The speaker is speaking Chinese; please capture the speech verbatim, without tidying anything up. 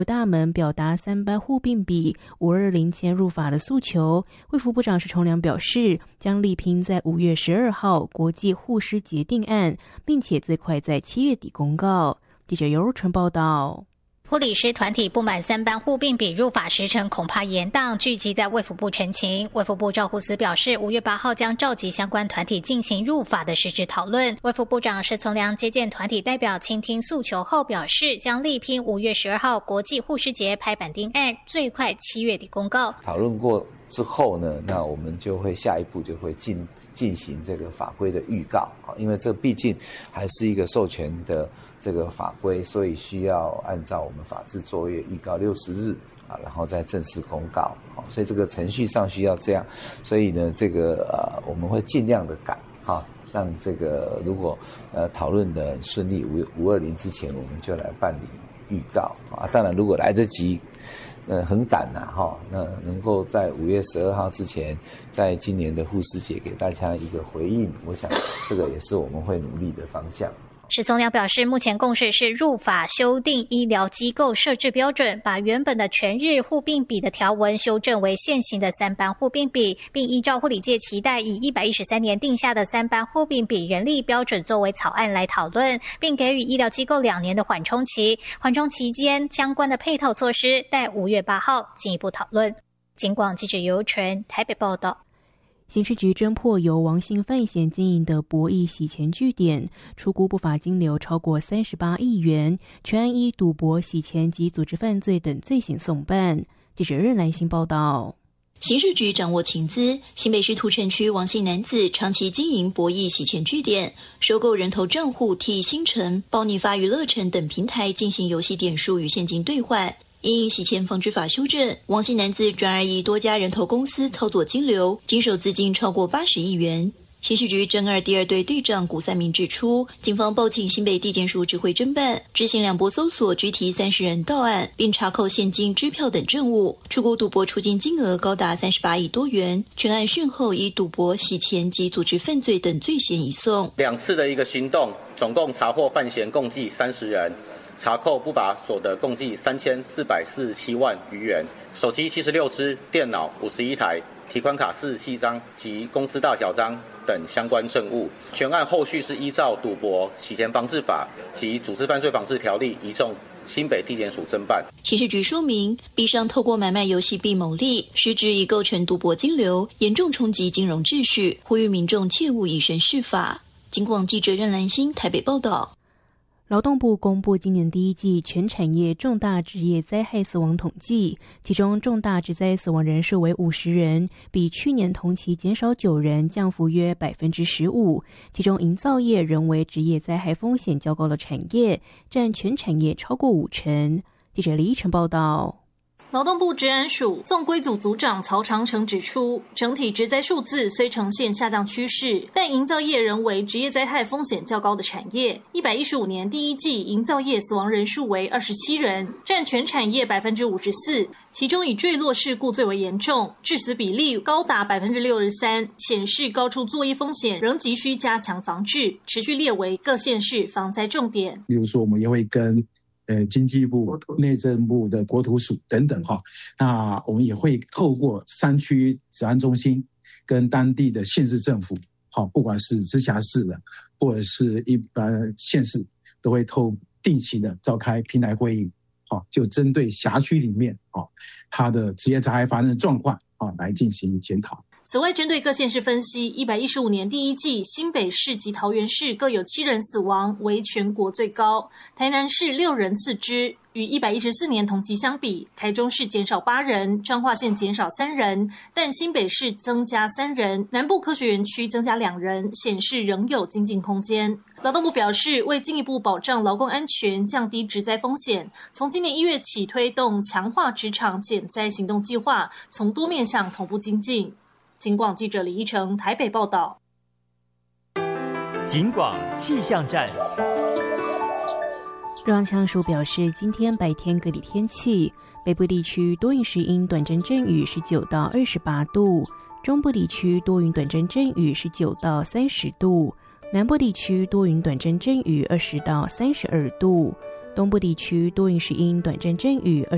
大门表达三班互并比五二零前入法的诉求。卫福部长石崇良表示，将力拼在五月十二号国际护士节定案，并且最快在七月底公告。记者尤如纯报道。 护理师团体不满三班互并比入法时程恐怕延宕，聚集在卫福部陈情。卫福部照护司表示，五月八号将召集相关团体进行入法的实质讨论。卫福部长石从良接见团体代表，倾听诉求后表示，将力拼五月十二号国际护士节拍板定案，最快七月底公告。 讨论过之后呢，那我们就会下一步就会进进行这个法规的预告，因为这毕竟还是一个授权的这个法规，所以需要按照我们法制作业预告六十日啊，然后再正式公告，所以这个程序上需要这样，所以呢，这个呃我们会尽量的赶哈，让这个如果呃讨论的很顺利，五五二零之前我们就来办理预告啊，当然如果来得及。呃，很赶呐、啊，哈，那能够在五月十二号之前，在今年的护士节给大家一个回应，我想这个也是我们会努力的方向。 石从良表示，目前共识是入法修订医疗机构设置标准，把原本的全日互并比的条文修正为现行的三班互并比，并依照护理界期待以一百一十三年定下的三班互并比人力标准作为草案来讨论，并给予医疗机构两年的缓冲期。缓冲期间相关的配套措施待五月八号进一步讨论。警广记者尤纯台北报道。 刑事局侦破由王姓犯嫌经营的博弈洗钱据点，初估不法金流超过三十八亿元，全案依赌博、洗钱及组织犯罪等罪行送办。记者任兰心报道。 刑事局掌握情资，新北市土城区王姓男子长期经营博弈洗钱据点，收购人头账户，替星辰、包你发娱乐城等平台进行游戏点数与现金兑换。因洗钱防治法修正，王姓男子转而以多家人头公司操作金流，经手资金超过八十亿元。刑事局侦二第二队队长古三明指出，警方报请新北地检署指挥侦办，执行两波搜索，拘提三十人到案，并查扣现金、支票等证物，初估赌博出金金额高达三十八亿多元。全案讯后以赌博、洗钱及组织犯罪等罪嫌移送。 两次的一个行动，总共查获犯嫌共计三十人。查扣不法所得共计三千四百四十七万余元，手机七十六支，电脑五十一台，提款卡四十七张及公司大小章等相关证物。全案后续是依照赌博、洗钱防治法及组织犯罪防治条例移送新北地检署侦办。 刑事局说明，币商透过买卖游戏币牟利，实质已构成赌博金流，严重冲击金融秩序，呼吁民众切勿以身试法。警广记者任兰心台北报道。 劳动部公布今年第一季全产业重大职业灾害死亡统计，其中重大职灾死亡人数为五十人，比去年同期减少九人，降幅约百分之十五。其中营造业仍为职业灾害风险较高的产业，占全产业超过五成。记者李依晨报道。 劳动部职安署纵归组组长曹长成指出，整体职灾数字虽呈现下降趋势，但营造业仍为职业灾害风险较高的产业。一百一十五年第一季营造业死亡人数为二十七人，占全产业百分之五十四，其中以坠落事故最为严重，致死比例高达百分之六十三，显示高处作业风险仍急需加强防治，持续列为各县市防灾重点。 例如说，我们也会跟呃，经济部、内政部的国土署等等哈，那我们也会透过山区治安中心跟当地的县市政府，好，不管是直辖市的或者是一般县市，都会透定期的召开平台会议，好，就针对辖区里面啊，它的职业灾害发生的状况啊，来进行检讨。 此外，针对各县市分析，一百一十五年第一季，新北市及桃园市各有七人死亡，为全国最高；台南市六人次之。与一百一十四年同期相比，台中市减少八人，彰化县减少三人，但新北市增加三人，南部科学园区增加两人，显示仍有精进空间。劳动部表示，为进一步保障劳工安全，降低职灾风险，从今年一月起推动强化职场减灾行动计划，从多面向同步精进。警广记者李依成台北报道。 警广气象站。 中央气象署表示，今天白天各地天气，北部地区多云时阴短暂阵雨十九到二十八度，中部地区多云短暂阵雨十九到三十度，南部地区多云短暂阵雨二十到三十二度，东部地区多云时阴短暂阵雨二